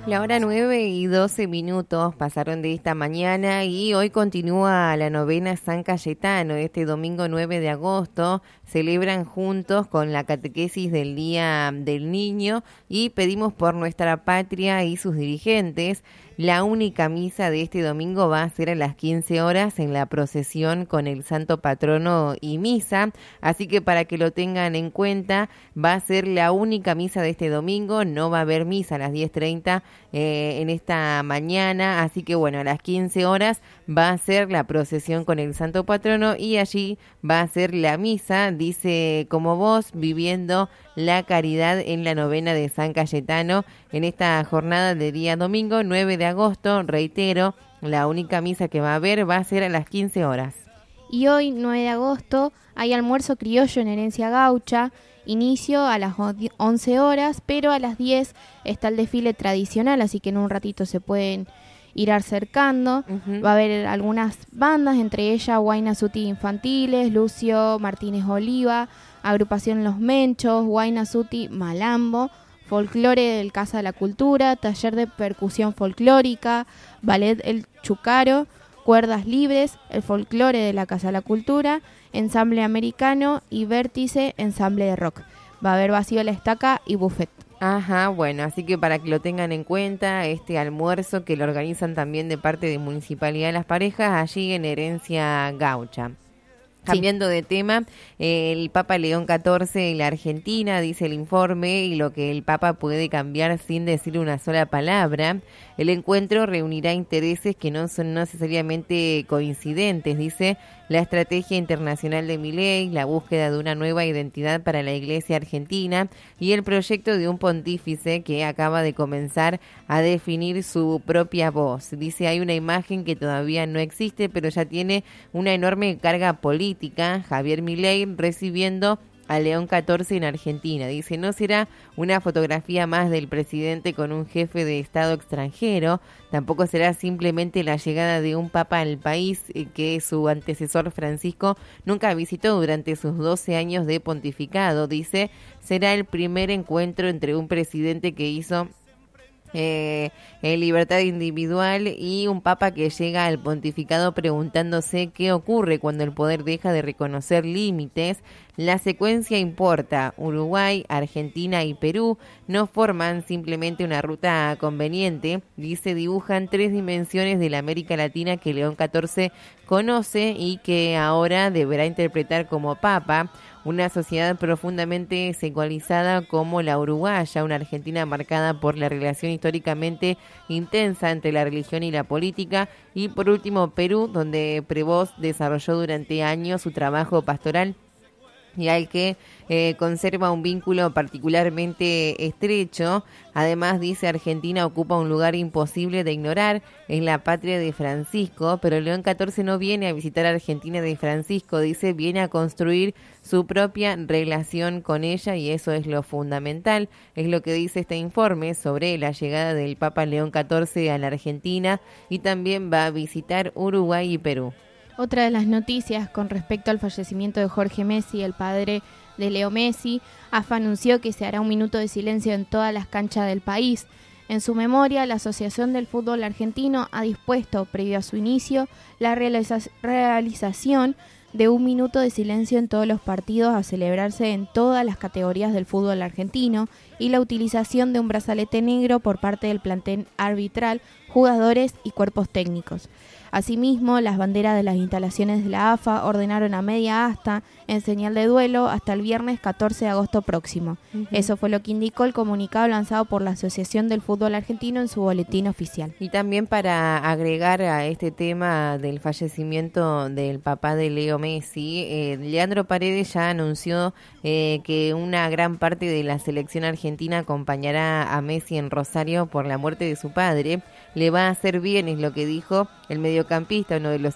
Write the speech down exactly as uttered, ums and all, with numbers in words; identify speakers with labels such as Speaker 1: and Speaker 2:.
Speaker 1: La hora nueve y doce minutos pasaron de esta mañana y hoy continúa la novena San Cayetano. Este domingo nueve de agosto celebran juntos con la catequesis del Día del Niño y pedimos por nuestra patria y sus dirigentes. La única misa de este domingo va a ser a las quince horas en la procesión con el Santo Patrono y misa, así que para que lo tengan en cuenta, va a ser la única misa de este domingo, no va a haber misa a las diez treinta eh, en esta mañana, así que bueno, a las quince horas va a ser la procesión con el Santo Patrono y allí va a ser la misa, dice como vos, viviendo la caridad en la novena de San Cayetano en esta jornada de día domingo nueve de agosto, reitero, la única misa que va a haber va a ser a las quince horas.
Speaker 2: Y hoy, nueve de agosto, hay almuerzo criollo en Herencia Gaucha, inicio a las once horas, pero a las diez está el desfile tradicional, así que en un ratito se pueden ir acercando. Uh-huh. Va a haber algunas bandas, entre ellas Huayna Suti Infantiles, Lucio Martínez Oliva, Agrupación Los Menchos, Huayna Suti Malambo, Folclore del Casa de la Cultura, Taller de Percusión Folclórica, Ballet El Chucaro, Cuerdas Libres, el Folclore de la Casa de la Cultura, Ensamble Americano y Vértice Ensamble de Rock. Va a haber vacío la estaca y buffet.
Speaker 1: Ajá, bueno, así que para que lo tengan en cuenta, este almuerzo que lo organizan también de parte de Municipalidad de Las Parejas, allí en Herencia Gaucha. Cambiando sí. de tema, eh, el Papa León catorce en la Argentina, dice el informe, y lo que el Papa puede cambiar sin decir una sola palabra. El encuentro reunirá intereses que no son necesariamente coincidentes, dice la estrategia internacional de Milei, la búsqueda de una nueva identidad para la Iglesia argentina y el proyecto de un pontífice que acaba de comenzar a definir su propia voz. Dice, hay una imagen que todavía no existe, pero ya tiene una enorme carga política. Javier Milei recibiendo a León catorce en Argentina. Dice, no será una fotografía más del presidente con un jefe de Estado extranjero, tampoco será simplemente la llegada de un papa al país que su antecesor Francisco nunca visitó durante sus doce años de pontificado. Dice, será el primer encuentro entre un presidente que hizo Eh, en libertad individual y un papa que llega al pontificado preguntándose qué ocurre cuando el poder deja de reconocer límites. La secuencia importa. Uruguay, Argentina y Perú no forman simplemente una ruta conveniente, dice, dibujan tres dimensiones de la América Latina que León catorce conoce y que ahora deberá interpretar como papa. Una sociedad profundamente secularizada como la uruguaya, una Argentina marcada por la relación históricamente intensa entre la religión y la política, y por último Perú, donde Prevost desarrolló durante años su trabajo pastoral y al que eh, conserva un vínculo particularmente estrecho. Además, dice, Argentina ocupa un lugar imposible de ignorar, es la patria de Francisco, pero León catorce no viene a visitar a Argentina de Francisco, dice, viene a construir su propia relación con ella y eso es lo fundamental, es lo que dice este informe sobre la llegada del Papa León catorce a la Argentina y también va a visitar Uruguay y Perú.
Speaker 2: Otra de las noticias con respecto al fallecimiento de Jorge Messi, el padre de Leo Messi, A F A anunció que se hará un minuto de silencio en todas las canchas del país. En su memoria, la Asociación del Fútbol Argentino ha dispuesto, previo a su inicio, la realiza- realización de un minuto de silencio en todos los partidos a celebrarse en todas las categorías del fútbol argentino y la utilización de un brazalete negro por parte del plantel arbitral, jugadores y cuerpos técnicos. Asimismo, las banderas de las instalaciones de la A F A ordenaron a media asta en señal de duelo hasta el viernes catorce de agosto próximo. Uh-huh. Eso fue lo que indicó el comunicado lanzado por la Asociación del Fútbol Argentino en su boletín oficial.
Speaker 1: Y también para agregar a este tema del fallecimiento del papá de Leo Messi, eh, Leandro Paredes ya anunció eh, que una gran parte de la selección argentina acompañará a Messi en Rosario por la muerte de su padre. Le va a hacer bien, es lo que dijo el mediocampista, uno de los